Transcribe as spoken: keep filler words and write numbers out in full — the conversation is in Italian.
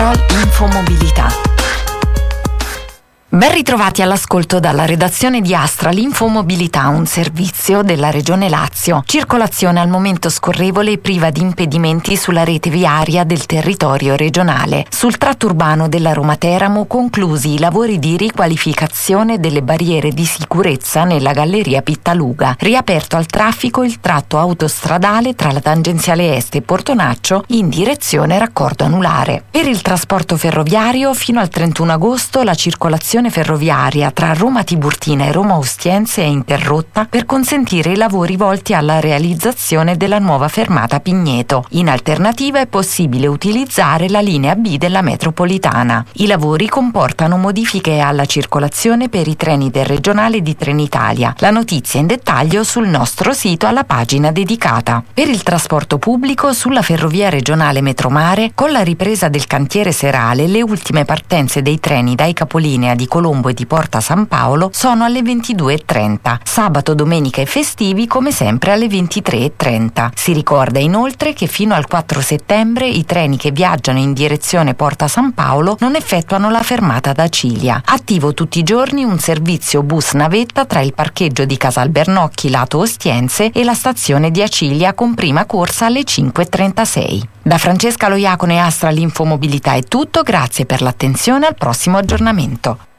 Astral Infomobilità. Ben ritrovati all'ascolto dalla redazione di Astral Infomobilità, un servizio della Regione Lazio. Circolazione al momento scorrevole e priva di impedimenti sulla rete viaria del territorio regionale. Sul tratto urbano della Roma-Teramo conclusi i lavori di riqualificazione delle barriere di sicurezza nella galleria Pittaluga. Riaperto al traffico il tratto autostradale tra la tangenziale est e Portonaccio in direzione raccordo anulare. Per il trasporto ferroviario fino al trentuno agosto la circolazione ferroviaria tra Roma Tiburtina e Roma Ostiense è interrotta per consentire i lavori volti alla realizzazione della nuova fermata Pigneto. In alternativa è possibile utilizzare la linea B della metropolitana. I lavori comportano modifiche alla circolazione per i treni del regionale di Trenitalia. La notizia in dettaglio sul nostro sito alla pagina dedicata. Per il trasporto pubblico sulla ferrovia regionale Metromare, con la ripresa del cantiere serale, le ultime partenze dei treni dai capolinea di Colombo e di Porta San Paolo sono alle ventidue e trenta. Sabato, domenica e festivi come sempre alle ventitré e trenta. Si ricorda inoltre che fino al quattro settembre i treni che viaggiano in direzione Porta San Paolo non effettuano la fermata ad Acilia. Attivo tutti i giorni un servizio bus navetta tra il parcheggio di Casalbernocchi lato Ostiense e la stazione di Acilia con prima corsa alle cinque e trentasei. Da Francesca Loiacono e Astral Infomobilità è tutto, grazie per l'attenzione, al prossimo aggiornamento.